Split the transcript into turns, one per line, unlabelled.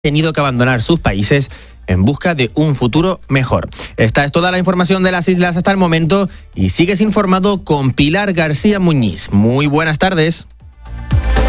tenido que abandonar sus países en busca de un futuro mejor. Esta es toda la información de las islas hasta el momento y sigues informado con Pilar García Muñiz. Muy buenas tardes.